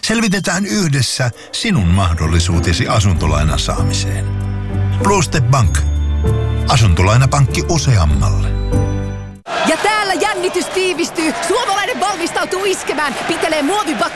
Selvitetään yhdessä sinun mahdollisuutesi asuntolainan saamiseen. Blue Step Bank. Asuntolainapankki useammalle. Ja täällä jännitys tiivistyy. Suomalainen valmistautuu iskemään. Pitelee muovipakkaa